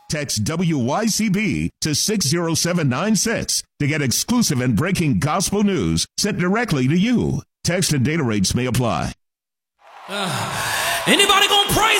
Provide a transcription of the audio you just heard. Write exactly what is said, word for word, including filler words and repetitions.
Text W Y C B to six zero seven nine six to get exclusive and breaking gospel news sent directly to you. Text and data rates may apply. Uh, anybody gonna praise